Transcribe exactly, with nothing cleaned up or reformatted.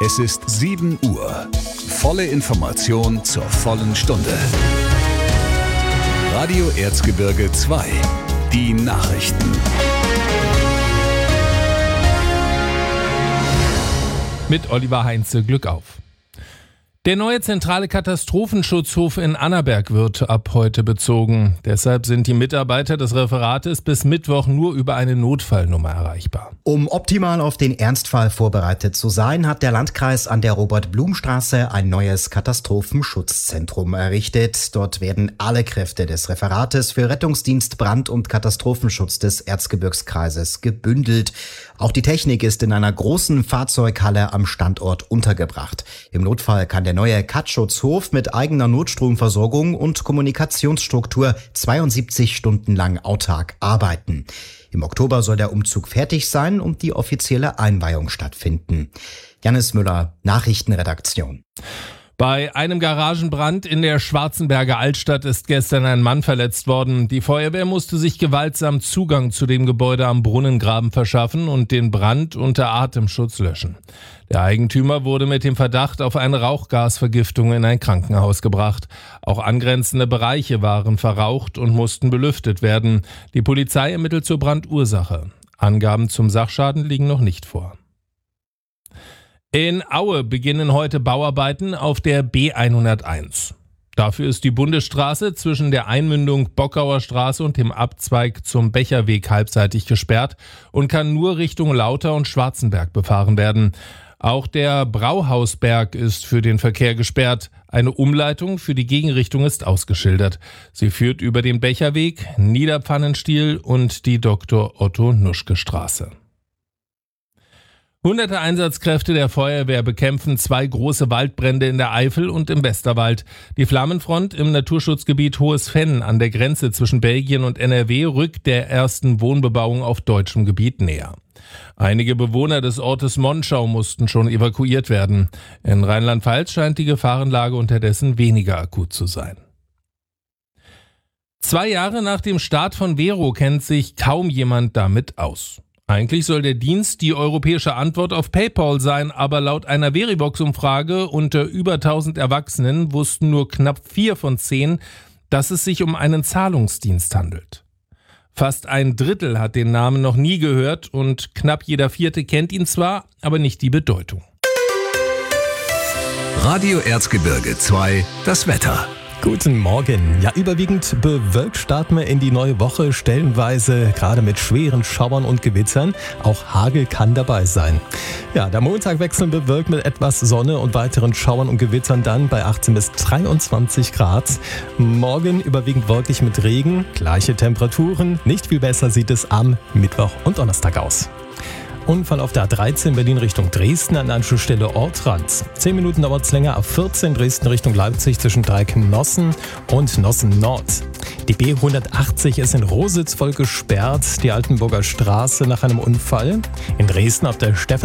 Es ist sieben Uhr. Volle Information zur vollen Stunde. Radio Erzgebirge zwei. Die Nachrichten. Mit Oliver Heinze, Glück auf. Der neue zentrale Katastrophenschutzhof in Annaberg wird ab heute bezogen. Deshalb sind die Mitarbeiter des Referates bis Mittwoch nur über eine Notfallnummer erreichbar. Um optimal auf den Ernstfall vorbereitet zu sein, hat der Landkreis an der Robert-Blum-Straße ein neues Katastrophenschutzzentrum errichtet. Dort werden alle Kräfte des Referates für Rettungsdienst, Brand- und Katastrophenschutz des Erzgebirgskreises gebündelt. Auch die Technik ist in einer großen Fahrzeughalle am Standort untergebracht. Im Notfall kann der neue Katschutzhof mit eigener Notstromversorgung und Kommunikationsstruktur zweiundsiebzig Stunden lang autark arbeiten. Im Oktober soll der Umzug fertig sein und die offizielle Einweihung stattfinden. Jannis Müller, Nachrichtenredaktion. Bei einem Garagenbrand in der Schwarzenberger Altstadt ist gestern ein Mann verletzt worden. Die Feuerwehr musste sich gewaltsam Zugang zu dem Gebäude am Brunnengraben verschaffen und den Brand unter Atemschutz löschen. Der Eigentümer wurde mit dem Verdacht auf eine Rauchgasvergiftung in ein Krankenhaus gebracht. Auch angrenzende Bereiche waren verraucht und mussten belüftet werden. Die Polizei ermittelt zur Brandursache. Angaben zum Sachschaden liegen noch nicht vor. In Aue beginnen heute Bauarbeiten auf der B hunderteins. Dafür ist die Bundesstraße zwischen der Einmündung Bockauer Straße und dem Abzweig zum Becherweg halbseitig gesperrt und kann nur Richtung Lauter und Schwarzenberg befahren werden. Auch der Brauhausberg ist für den Verkehr gesperrt. Eine Umleitung für die Gegenrichtung ist ausgeschildert. Sie führt über den Becherweg, Niederpfannenstiel und die Doktor Otto Nuschke Straße. Hunderte Einsatzkräfte der Feuerwehr bekämpfen zwei große Waldbrände in der Eifel und im Westerwald. Die Flammenfront im Naturschutzgebiet Hohes Venn an der Grenze zwischen Belgien und N R W rückt der ersten Wohnbebauung auf deutschem Gebiet näher. Einige Bewohner des Ortes Monschau mussten schon evakuiert werden. In Rheinland-Pfalz scheint die Gefahrenlage unterdessen weniger akut zu sein. Zwei Jahre nach dem Start von Vero kennt sich kaum jemand damit aus. Eigentlich soll der Dienst die europäische Antwort auf PayPal sein, aber laut einer Verivox-Umfrage unter über tausend Erwachsenen wussten nur knapp vier von zehn, dass es sich um einen Zahlungsdienst handelt. Fast ein Drittel hat den Namen noch nie gehört und knapp jeder Vierte kennt ihn zwar, aber nicht die Bedeutung. Radio Erzgebirge zwei, das Wetter. Guten Morgen. Ja, überwiegend bewölkt starten wir in die neue Woche, stellenweise gerade mit schweren Schauern und Gewittern. Auch Hagel kann dabei sein. Ja, der Montag wechseln bewölkt mit etwas Sonne und weiteren Schauern und Gewittern dann bei achtzehn bis dreiundzwanzig Grad. Morgen überwiegend wolkig mit Regen, gleiche Temperaturen. Nicht viel besser sieht es am Mittwoch und Donnerstag aus. Unfall auf der A dreizehn Berlin Richtung Dresden an der Anschlussstelle Ortrand. Zehn Minuten dauert es länger, A vierzehn Dresden Richtung Leipzig zwischen Dreieck-Nossen und Nossen Nord. Die B hundertachtzig ist in Rositz voll gesperrt, die Altenburger Straße nach einem Unfall. In Dresden auf der Steffen